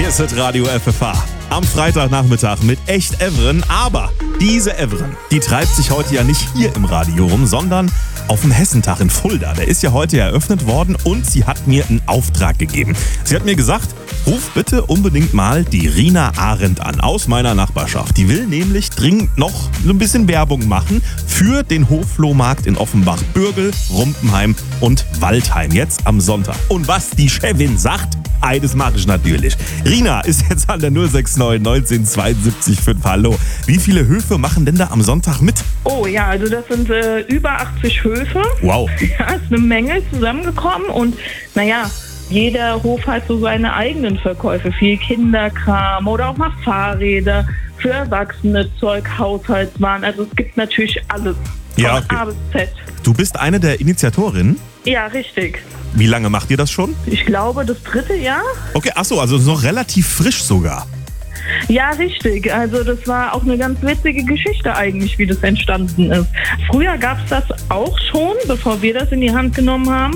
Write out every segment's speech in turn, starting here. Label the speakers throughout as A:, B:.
A: Hier ist Radio FFH. Am Freitagnachmittag mit Echt Evren. Aber diese Evren, die treibt sich heute ja nicht hier im Radio rum, sondern auf dem Hessentag in Fulda. Der ist ja heute eröffnet worden und sie hat mir einen Auftrag gegeben. Sie hat mir gesagt, ruf bitte unbedingt mal die Rina Arendt an aus meiner Nachbarschaft. Die will nämlich dringend noch so ein bisschen Werbung machen für den Hofflohmarkt in Offenbach, Bürgel, Rumpenheim und Waldheim jetzt am Sonntag. Und was die Chefin sagt, das mache ich natürlich. Rina ist jetzt an der 069 19 72 5. Hallo. Wie viele Höfe machen denn da am Sonntag mit?
B: Oh ja, also das sind über 80 Höfe.
A: Wow.
B: Ja, ist eine Menge zusammengekommen und naja, jeder Hof hat so seine eigenen Verkäufe. Viel Kinderkram oder auch mal Fahrräder, für Erwachsene Zeug, Haushaltswaren. Also es gibt natürlich alles.
A: Ja,
B: von A bis Z.
A: Du bist eine der Initiatorinnen?
B: Ja, richtig.
A: Wie lange macht ihr das schon?
B: Ich glaube, das 3. Jahr.
A: Okay, achso, also noch relativ frisch sogar.
B: Ja, richtig. Also das war auch eine ganz witzige Geschichte eigentlich, wie das entstanden ist. Früher gab es das auch schon, bevor wir das in die Hand genommen haben.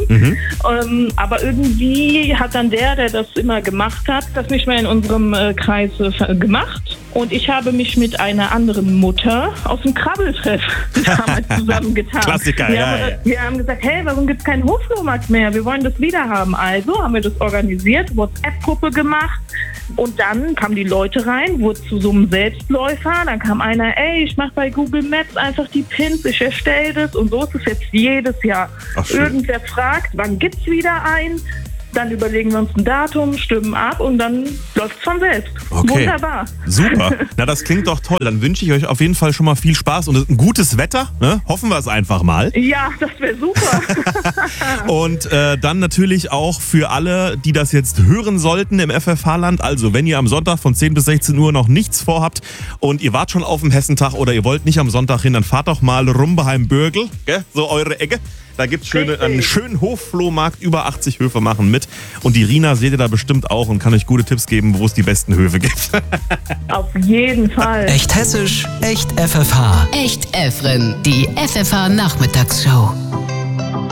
B: Aber irgendwie hat dann der das immer gemacht hat, das nicht mehr in unserem Kreis gemacht. Und ich habe mich mit einer anderen Mutter aus dem Krabbeltreff damals zusammengetan.
A: Klassiker,
B: Wir haben gesagt, hey, warum gibt es keinen Hoflohmarkt mehr? Wir wollen das wieder haben. Also haben wir das organisiert, WhatsApp-Gruppe gemacht. Und dann kamen die Leute rein, wurde zu so einem Selbstläufer. Dann kam einer, ich mache bei Google Maps einfach die Pins, ich erstelle das. Und so ist es jetzt jedes Jahr.
A: Ach, schön.
B: Irgendwer fragt, wann gibt's wieder ein? Dann überlegen wir uns ein Datum, stimmen ab und dann läuft es von selbst.
A: Okay.
B: Wunderbar.
A: Super. Na, das klingt doch toll. Dann wünsche ich euch auf jeden Fall schon mal viel Spaß und ein gutes Wetter. Ne? Hoffen wir es einfach mal.
B: Ja, das wäre super.
A: Und dann natürlich auch für alle, die das jetzt hören sollten im FFH-Land. Also wenn ihr am Sonntag von 10 bis 16 Uhr noch nichts vorhabt und ihr wart schon auf dem Hessentag oder ihr wollt nicht am Sonntag hin, dann fahrt doch mal Rumpenheim-Bürgel, so eure Ecke. Da gibt es einen schönen Hofflohmarkt, über 80 Höfe machen mit. Und die Rina seht ihr da bestimmt auch und kann euch gute Tipps geben, wo es die besten Höfe gibt.
B: Auf jeden Fall.
C: Echt hessisch, echt FFH.
D: Echt Evren, die FFH Nachmittagsshow.